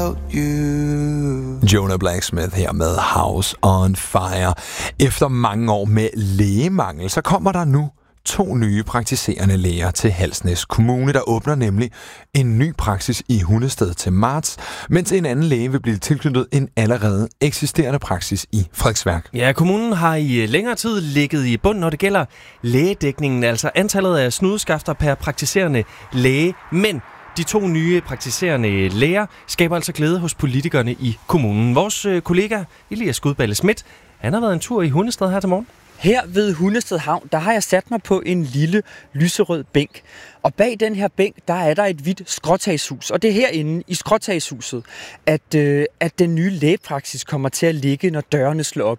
Jonah Blacksmith her med House on Fire. Efter mange år med lægemangel, så kommer der nu 2 nye praktiserende læger til Halsnæs Kommune. Der åbner nemlig en ny praksis i Hundested til marts, mens en anden læge vil blive tilknyttet en allerede eksisterende praksis i Frederiksværk. Ja, kommunen har i længere tid ligget i bund, når det gælder lægedækningen, altså antallet af snudskafter per praktiserende læge, men de 2 nye praktiserende læger skaber altså glæde hos politikerne i kommunen. Vores kollega Elias Skudballe Schmidt, han har været en tur i Hundested her til morgen. Her ved Hundested Havn, der har jeg sat mig på en lille lyserød bænk. Og bag den her bænk, der er der et hvidt skråtagshus. Og det er herinde i skråtagshuset, at den nye lægepraksis kommer til at ligge, når dørene slår op